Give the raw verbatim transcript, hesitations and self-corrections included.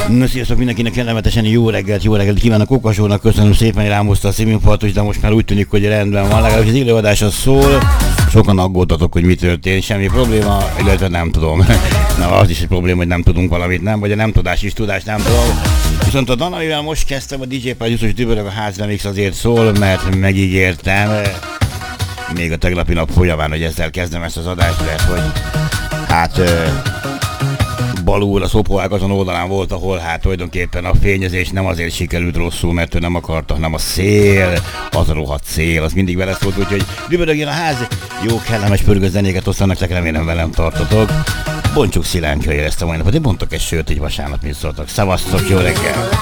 Na, sziasztok mindenkinek, kellemetesen jó reggelt, jó reggelt kívánok Kokasónak, köszönöm szépen, hogy rámozta a szívinfarktus, de most már úgy tűnik, hogy rendben van, legalábbis az élőadás az szól. Sokan aggódtatok, hogy mi történt, semmi probléma, illetve nem tudom. Na, az is egy probléma, hogy nem tudunk valamit, nem? Vagy a nem tudás is tudás, nem tudom. Viszont a dal, amivel most kezdtem, a dé dzsé Pajduszos Dübörög a ház remix azért szól, mert megígértem. Még a tegnapi nap folyamán, hogy ezzel kezdem ezt az adást, mert hogy hát... balul a szopóág azon oldalán volt, ahol hát tulajdonképpen a fényezés nem azért sikerült rosszul, mert ő nem akarta, hanem a szél, az a rohadt szél, az mindig vele szólt, úgyhogy dübörögjön a ház, jó kellemes pörgő zenéket osztanak, csak remélem velem tartotok. Bontsuk szilánkja éreztem mai napot, én bontok egy sört, így vasárnap, mint szóltak. Szavaztok, jó reggel!